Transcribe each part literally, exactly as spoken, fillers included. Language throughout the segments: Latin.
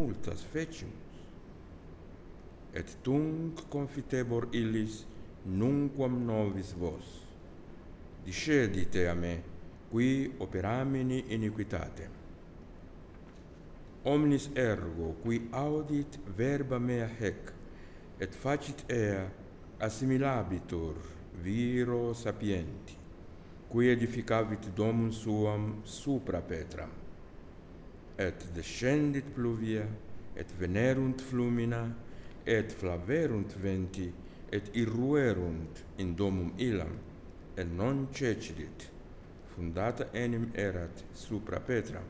multas fecimus. Et tunc confitebor illis nunquam novis vos. Discedite a me, qui operamini iniquitatem. Omnis ergo, qui audit verba mea hec, et facit ea assimilabitur viro sapienti, qui edificavit domum suam supra Petram. Et descendit pluvia, et venerunt flumina, et flaverunt venti, et irruerunt in domum illam, et non cecidit, fundata enim erat supra Petram.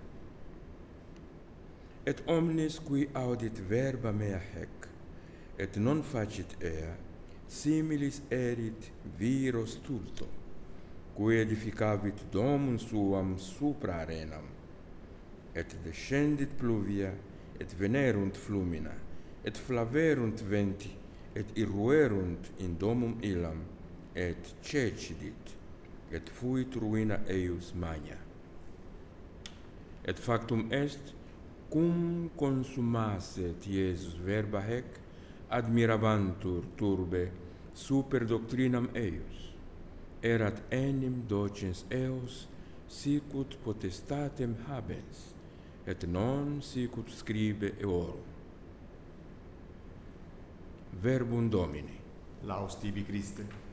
Et omnis qui audit verba mea hec, et non facit ea, similis erit viro stulto, qui edificavit domum suam supra arenam, et descendit pluvia, et venerunt flumina, et flaverunt venti, et irruerunt in domum illam, et cecidit, et fuit ruina eius magna. Et factum est, cum consummasset Iesus verba hec, admirabantur turbe super doctrinam eius, erat enim docens eos sicut potestatem habens, et non sicut scribe eorum. Verbum Domini. Laus tibi Christe.